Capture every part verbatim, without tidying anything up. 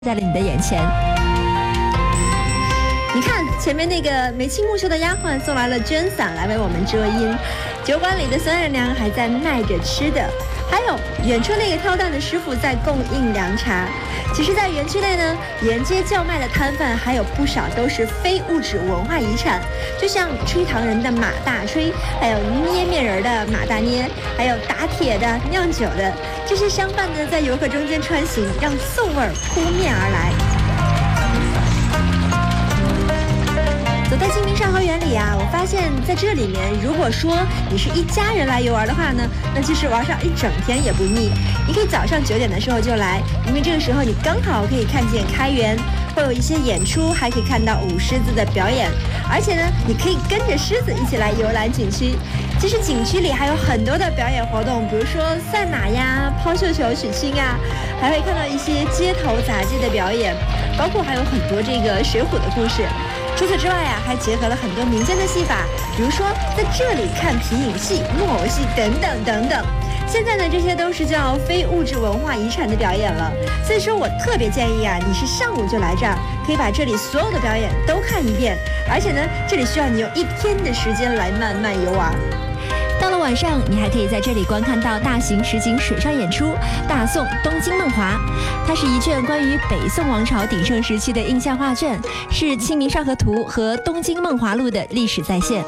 在了你的眼前。 你看前面那个眉清目秀的丫鬟送来了绢伞来为我们遮阴，酒馆里的孙二娘还在卖着吃的，还有远处那个挑担的师傅在供应凉茶。其实在园区内呢，沿街叫卖的摊贩还有不少都是非物质文化遗产，就像吹糖人的马大吹，还有捏面人的马大捏，还有打铁的酿酒的，这些商贩呢在游客中间穿行，让宋味儿扑面而来。走在清明上河园里啊，我发现在这里面，如果说你是一家人来游玩的话呢，那其实玩上一整天也不腻。你可以早上九点的时候就来，因为这个时候你刚好可以看见开园，会有一些演出，还可以看到舞狮子的表演，而且呢，你可以跟着狮子一起来游览景区。其实景区里还有很多的表演活动，比如说赛马呀、抛绣球、许亲啊，还会看到一些街头杂技的表演，包括还有很多这个水浒的故事。除此之外啊，还结合了很多民间的戏法，比如说在这里看皮影戏、木偶戏等等等等。现在呢，这些都是叫非物质文化遗产的表演了，所以说我特别建议啊，你是上午就来这儿，可以把这里所有的表演都看一遍，而且呢，这里需要你用一天的时间来慢慢游玩。 到了晚上，你还可以在这里观看到大型实景水上演出《大宋东京梦华》，它是一卷关于北宋王朝鼎盛时期的印象画卷，是《清明上河图》和《东京梦华录》的历史再现。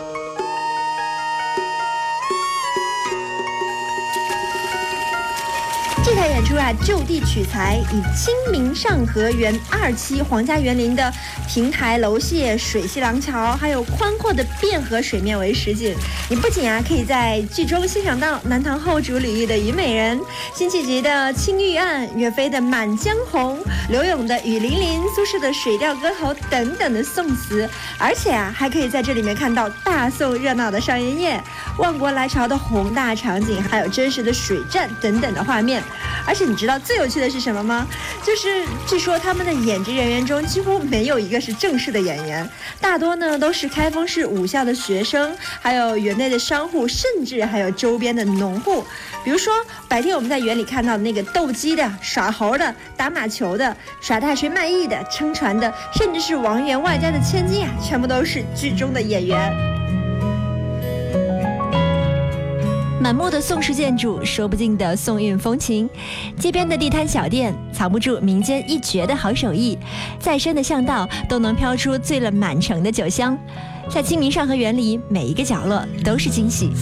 这台演出啊，就地取材，以清明上河园二期皇家园林的亭台楼榭、水系廊桥，还有宽阔的汴河水面为实景。你不仅啊可以在剧中欣赏到南唐后主李煜的《虞美人》，辛弃疾的《青玉案》，岳飞的《满江红》，柳永的《雨霖铃》，苏轼的《水调歌头》等等的宋词，而且啊还可以在这里面看到大宋热闹的上元夜、万国来朝的宏大场景，还有真实的水战等等的画面。而且你知道最有趣的是什么吗？就是据说他们的演职人员中几乎没有一个是正式的演员，大多呢都是开封市武校的学生，还有园内的商户，甚至还有周边的农户。比如说白天我们在园里看到的那个斗鸡的、耍猴的、打马球的、耍大锤卖艺的、撑船的，甚至是王员外家的千金啊，全部都是剧中的演员。 满目的宋式建筑，说不尽的宋韵风情，街边的地摊小店藏不住民间一绝的好手艺，再深的巷道都能飘出醉了满城的酒香。在清明上河园里，每一个角落都是惊喜。